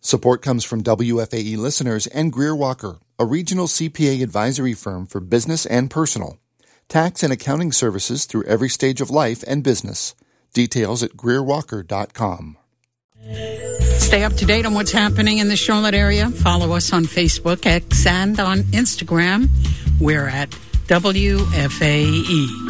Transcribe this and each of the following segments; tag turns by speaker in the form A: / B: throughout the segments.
A: Support comes from WFAE listeners and Greer Walker, a regional CPA advisory firm for business and personal. Tax and accounting services through every stage of life and business. Details at GreerWalker.com.
B: Stay up to date on what's happening in the Charlotte area. Follow us on Facebook, X, and on Instagram. We're at WFAE.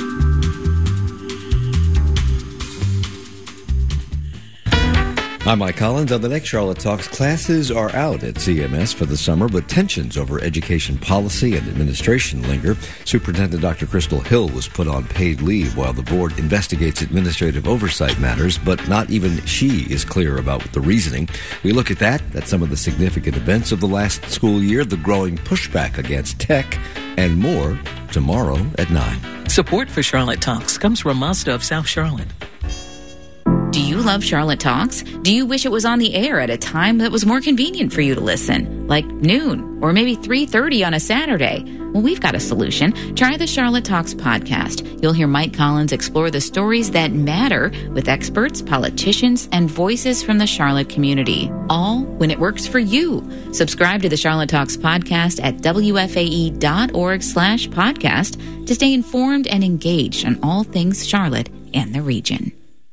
C: I'm Mike Collins. On the next Charlotte Talks, classes are out at CMS for the summer, but tensions over education policy and administration linger. Superintendent Dr. Crystal Hill was put on paid leave while the board investigates administrative oversight matters, but not even she is clear about the reasoning. We look at that, at some of the significant events of the last school year, the growing pushback against tech, and more tomorrow at 9.
D: Support for Charlotte Talks comes from Mazda of South Charlotte.
E: Do you love Charlotte Talks? Do you wish it was on the air at a time that was more convenient for you to listen, like noon or maybe 3:30 on a Saturday? Well, we've got a solution. Try the Charlotte Talks podcast. You'll hear Mike Collins explore the stories that matter with experts, politicians, and voices from the Charlotte community, all when it works for you. Subscribe to the Charlotte Talks podcast at WFAE.org/podcast to stay informed and engaged on all things Charlotte and the region.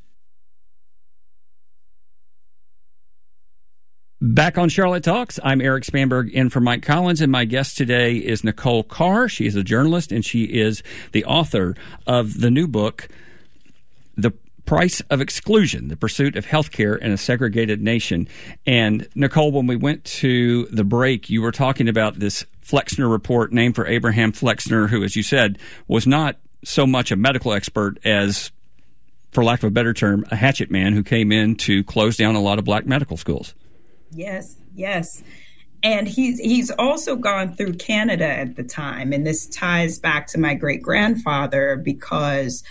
F: Back on Charlotte Talks, I'm Eric Spanberg in for Mike Collins, and my guest today is Nicole Carr. She is a journalist, and she is the author of the new book, The Price of Exclusion, The Pursuit of Healthcare in a Segregated Nation. And Nicole, when we went to the break, you were talking about this Flexner report named for Abraham Flexner, who, as you said, was not so much a medical expert as, for lack of a better term, a hatchet man who came in to close down a lot of black medical schools.
G: Yes. And he's also gone through Canada at the time. And this ties back to my great-grandfather because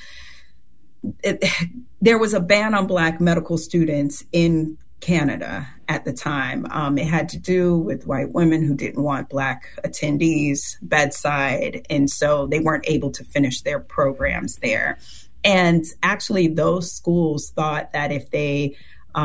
G: there was a ban on black medical students in Canada at the time. It had to do with white women who didn't want black attendees bedside. And so they weren't able to finish their programs there. And actually, those schools thought that if they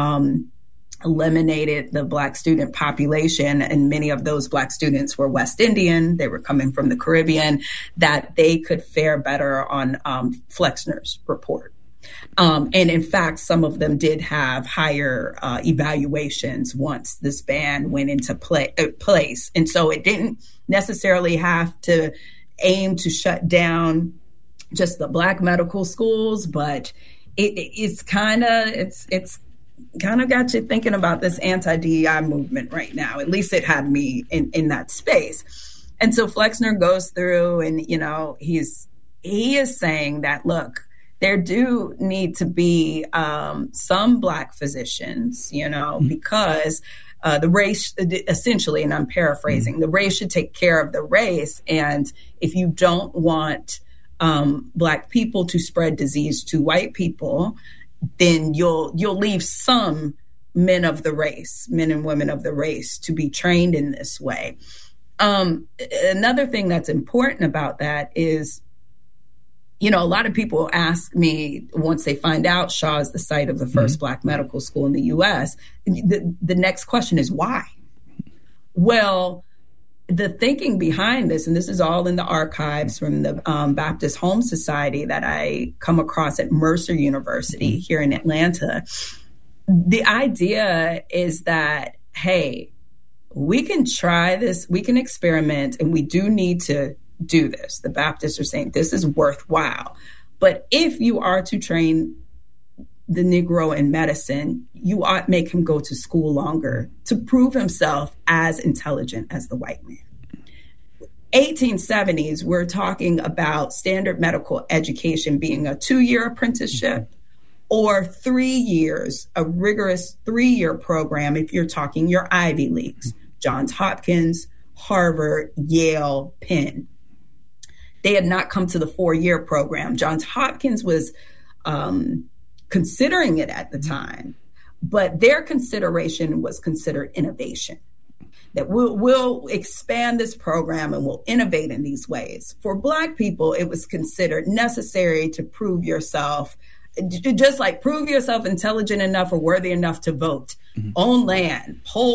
G: eliminated the black student population, and many of those black students were West Indian, they were coming from the Caribbean, that they could fare better on Flexner's report. And in fact, some of them did have higher evaluations once this ban went into place. And so it didn't necessarily have to aim to shut down just the black medical schools, but it's kind of got you thinking about this anti-DEI movement right now. At least it had me in that space. And so Flexner goes through and, he is saying that, look, there do need to be some black physicians, because the race, essentially, and I'm paraphrasing, the race should take care of the race. And if you don't want black people to spread disease to white people, then you'll leave some men and women of the race to be trained in this way. Another thing that's important about that is, a lot of people ask me once they find out Shaw is the site of the first black medical school in the U.S., the next question is why? Well, the thinking behind this, and this is all in the archives from the Baptist Home Society that I come across at Mercer University here in Atlanta. The idea is that, hey, we can try this, we can experiment, and we do need to do this. The Baptists are saying this is worthwhile. But if you are to train the Negro in medicine, you ought to make him go to school longer to prove himself as intelligent as the white man. 1870s, we're talking about standard medical education being a 2-year apprenticeship or 3 years, a rigorous 3-year program if you're talking your Ivy Leagues, Johns Hopkins, Harvard, Yale, Penn. They had not come to the 4-year program. Johns Hopkins was considering it at the time, but their consideration was considered innovation. That we'll expand this program and we'll innovate in these ways. For Black people, it was considered necessary to prove yourself, just like prove yourself intelligent enough or worthy enough to vote, own land, hold